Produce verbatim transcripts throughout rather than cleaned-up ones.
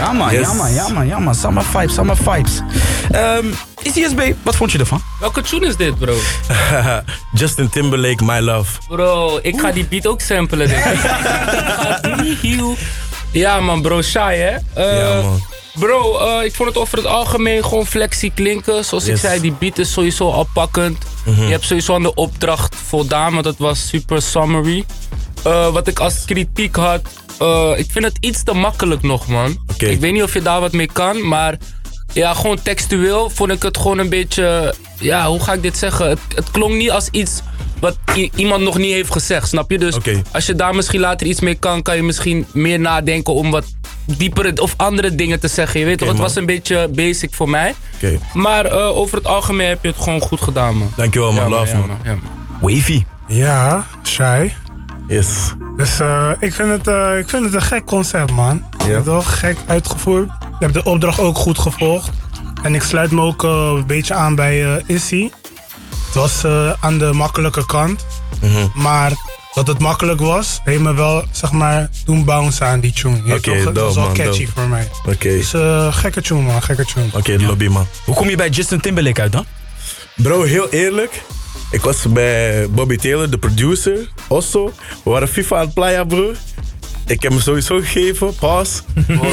Ja man, Yes. ja man, ja man, ja man. Summer vibes, summer vibes. Um, I C S B, wat vond je ervan? Welke tune is dit, bro? Justin Timberlake, My Love. Bro, ik ga die beat ook samplen, denk ik. Ja man, bro, shy hè? Uh, Ja, man. Bro, uh, ik vond het over het algemeen gewoon flexie klinken. Zoals Yes. ik zei, die beat is sowieso al pakkend. Mhm. Je hebt sowieso aan de opdracht voldaan, want dat was super summary. Uh, wat ik als kritiek had, uh, ik vind het iets te makkelijk nog, man. Oké. Ik weet niet of je daar wat mee kan, maar ja, gewoon textueel vond ik het gewoon een beetje, ja, hoe ga ik dit zeggen? Het, het klonk niet als iets wat i- iemand nog niet heeft gezegd, snap je? Dus Oké. als je daar misschien later iets mee kan, kan je misschien meer nadenken om wat diepere of andere dingen te zeggen. Je weet toch, Oké, het man. was een beetje basic voor mij. Oké. Maar uh, over het algemeen heb je het gewoon goed gedaan, man. Dankjewel, man. Ja, Love, ja, man. ja, man. Wavy. Ja, shy. Yes. Dus uh, ik, vind het, uh, ik vind het een gek concept, man. Je hebt het wel gek uitgevoerd. Je hebt de opdracht ook goed gevolgd. En ik sluit me ook uh, een beetje aan bij uh, Issy. Het was uh, aan de makkelijke kant. Mm-hmm. Maar dat het makkelijk was, heeft me wel, zeg maar, doen bounce aan die tune. Oké, Okay, dat dope, was wel man, catchy dope. voor mij. Oké. Okay. Dus uh, gekke tune, man. Gekke tune. Oké, okay, lobby, man. Hoe kom je bij Justin Timberlake uit dan? Bro, heel eerlijk. Ik was bij Bobby Taylor, de producer. Also, we waren FIFA aan het playa, bro. Ik heb hem sowieso gegeven, pas.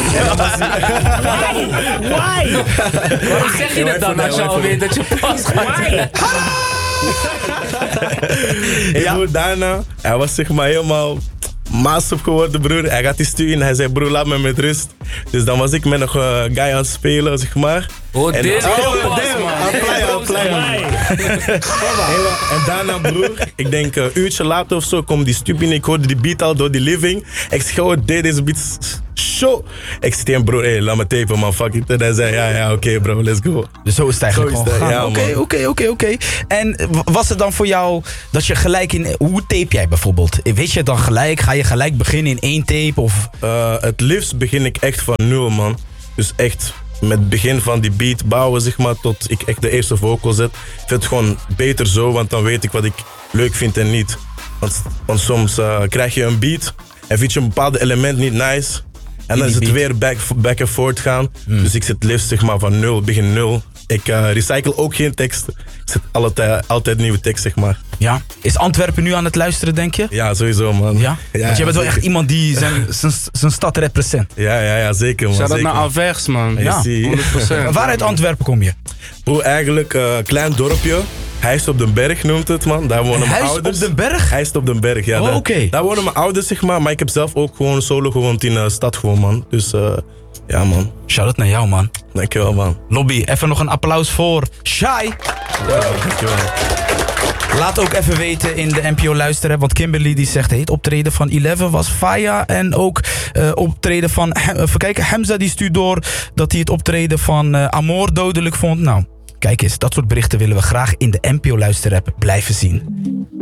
Why? Waarom zeg je dat dan als je al weet dat je pas gaat? En broer, daarna, hij was zeg maar helemaal master geworden, broer. Hij gaat die sturen en hij zei, broer, laat me met rust. Dus dan was ik met een uh, guy aan het spelen, zeg maar. Oh, en, dit oh, is pas, damn, man. aan het playa, aan het playa. En daarna, broer, ik denk een uurtje later of zo, kwam die stup in. Ik hoorde die beat al door die living. Ik zeg, oh, dit is beat show. Ik zei tegen broer, hey, laat me tapen, man, fuck it. En hij zei, ja, ja, oké, okay, bro, let's go. Dus zo is het eigenlijk Zo is gewoon het, gegaan. ja, Oké, man. oké, oké, oké. En w- was het dan voor jou dat je gelijk in... Hoe tape jij bijvoorbeeld? Weet je dan gelijk? Ga je gelijk beginnen in één tape? Of... Uh, het liefst begin ik echt van nul, man. Dus echt met het begin van die beat bouwen, zeg maar, tot ik echt de eerste vocal zet. Ik vind het gewoon beter zo, want dan weet ik wat ik leuk vind en niet. Want, want soms uh, krijg je een beat en vind je een bepaald element niet nice. En dan is het beat. weer back, back and forth gaan. Mm. Dus ik zet het liefst zeg maar, van nul, begin nul. Ik uh, recycle ook geen teksten. Ik zet altijd, altijd nieuwe tekst, zeg maar. Ja. Is Antwerpen nu aan het luisteren, denk je? Ja, sowieso, man. Ja? Ja, Want je bent wel zeker. echt iemand die zijn, zijn, zijn stad represent. Ja, ja, ja, zeker, man. Shout out zeker. naar Avers, man. Ja, zie. honderd procent. Waaruit Antwerpen kom je? Broer, eigenlijk een uh, klein dorpje. Huis op den Berg noemt het, man. Daar wonen mijn Huis ouders. op den Berg? Huis op den Berg, ja. Oh, daar, oké. daar wonen mijn ouders, zeg maar. Maar ik heb zelf ook gewoon solo gewoond in de stad, gewoon, man. Dus, uh, ja, man. Shout-out naar jou, man. Dankjewel, man. Lobby, even nog een applaus voor Shy. Ja, dankjewel. Laat ook even weten in de N P O luisteren. Want Kimberly die zegt, hey, het optreden van Eleven was fire. En ook uh, optreden van... Even kijken, Hamza die stuurt door dat hij het optreden van uh, Amor dodelijk vond. Nou, kijk eens, dat soort berichten willen we graag in de N P O luisterapp blijven zien.